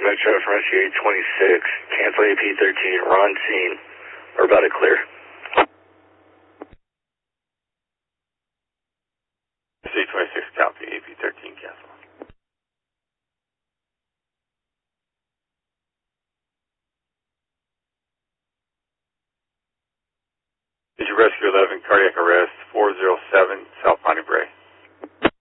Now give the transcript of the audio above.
Metro from SU 826, cancel AP13, we're on scene. We're about to clear. SU 826, copy, AP13, cancel. Did you rescue 11, cardiac arrest, 407, South Bonnie Bray?